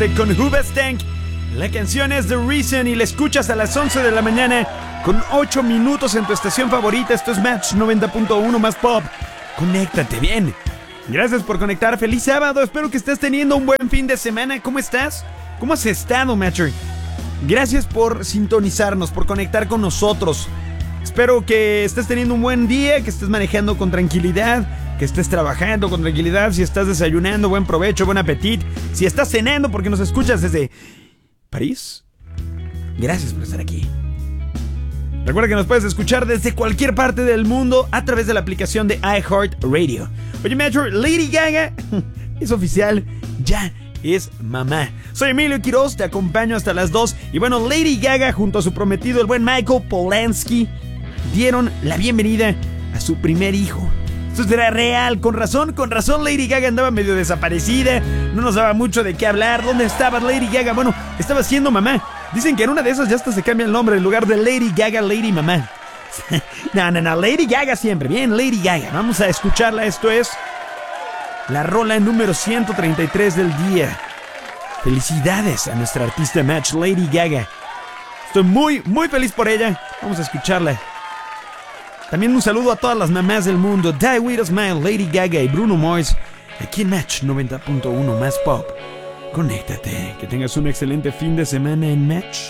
con Hoobastank. La canción es The Reason y la escuchas a las 11 de la mañana con 8 minutos en tu estación favorita. Esto es Match 90.1 más pop. Conéctate bien. Gracias por conectar. Feliz sábado. Espero que estés teniendo un buen fin de semana. ¿Cómo estás? ¿Cómo has estado, Matcher? Gracias por sintonizarnos, por conectar con nosotros. Espero que estés teniendo un buen día, que estés manejando con tranquilidad, que estés trabajando con tranquilidad. Si estás desayunando, buen provecho, buen apetito. Si estás cenando porque nos escuchas desde París, gracias por estar aquí. Recuerda que nos puedes escuchar desde cualquier parte del mundo a través de la aplicación de iHeartRadio. Oye, Metro, Lady Gaga es oficial, ya es mamá. Soy Emilio Quiroz, te acompaño hasta las 2. Y bueno, Lady Gaga junto a su prometido, el buen Michael Polanski, dieron la bienvenida a su primer hijo. Esto será real, con razón Lady Gaga andaba medio desaparecida, no nos daba mucho de qué hablar. ¿Dónde estaba Lady Gaga? Bueno, estaba siendo mamá. Dicen que en una de esas ya hasta se cambia el nombre, en lugar de Lady Gaga, Lady Mamá. No, Lady Gaga siempre, bien, Lady Gaga. Vamos a escucharla, esto es la rola número 133 del día. Felicidades a nuestra artista Match, Lady Gaga. Estoy muy, muy feliz por ella. Vamos a escucharla. También un saludo a todas las mamás del mundo. Die With a Smile, Lady Gaga y Bruno Mars. Aquí en Match 90.1 más pop. Conéctate. Que tengas un excelente fin de semana en Match.